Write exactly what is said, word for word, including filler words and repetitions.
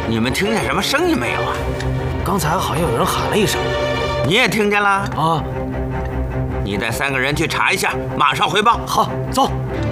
你们听见什么声音没有啊？ 刚才好像有人喊了一声。 你也听见了？ 啊！ 你带三个人去查一下，马上回报。 好，走。